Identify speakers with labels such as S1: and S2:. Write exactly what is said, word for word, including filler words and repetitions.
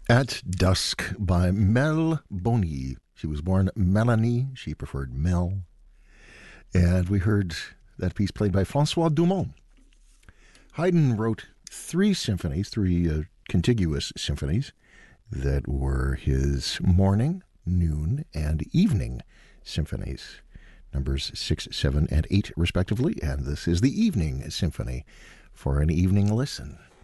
S1: At Dusk by Mel Boni. She was born Melanie. She preferred Mel. And we heard that piece played by Francois Dumont. Haydn wrote three symphonies, three uh, contiguous symphonies that were his morning, noon, and evening symphonies, numbers six, seven, and eight, respectively. And this is the Evening Symphony for an evening listen.